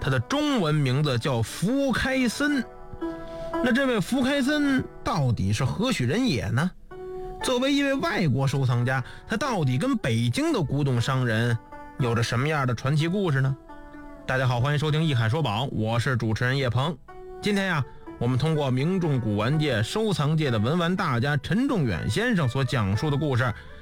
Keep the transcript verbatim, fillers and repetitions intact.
他的中文名字叫福开森。那这位福开森到底是何许人也呢？作为一位外国收藏家，他到底跟北京的古董商人有着什么样的传奇故事呢？大家好，欢迎收听一海说宝，我是主持人叶鹏。今天呀，我们通过名众古玩界、收藏界的文玩大家陈仲远先生所讲述的故事，